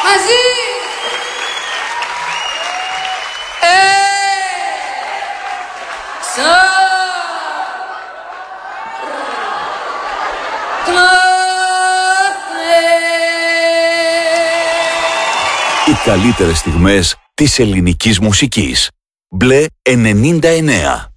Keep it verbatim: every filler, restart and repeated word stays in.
Μαζί! Οι καλύτερες στιγμές της ελληνικής μουσικής. Μπλε ενενήντα εννέα.